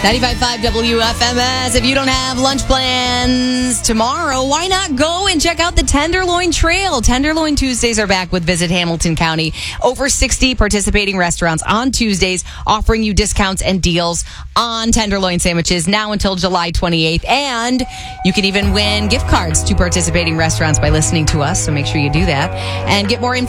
95.5 WFMS. If you don't have lunch plans tomorrow, why not go and check out the Tenderloin Trail? Tenderloin Tuesdays are back with Visit Hamilton County. Over 60 participating restaurants on Tuesdays offering you discounts and deals on tenderloin sandwiches now until July 28th. And you can even win gift cards to participating restaurants by listening to us, so make sure you do that. And get more info